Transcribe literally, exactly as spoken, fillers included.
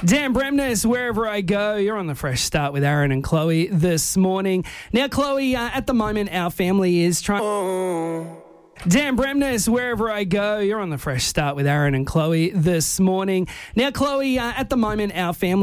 Dan Bremnes, wherever I go, you're on the Fresh Start with Aaron and Chloe this morning. Now, Chloe, uh, at the moment, our family is trying... Oh. Dan Bremnes, wherever I go, you're on the Fresh Start with Aaron and Chloe this morning. Now, Chloe, uh, at the moment, our family...